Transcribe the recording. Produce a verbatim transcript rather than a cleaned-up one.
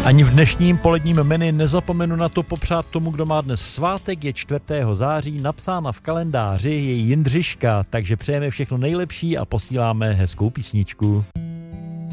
Ani v dnešním poledním menu nezapomenu na to popřát tomu, kdo má dnes svátek, je čtvrtého září, napsána v kalendáři je Jindřiška, takže přejeme všechno nejlepší a posíláme hezkou písničku.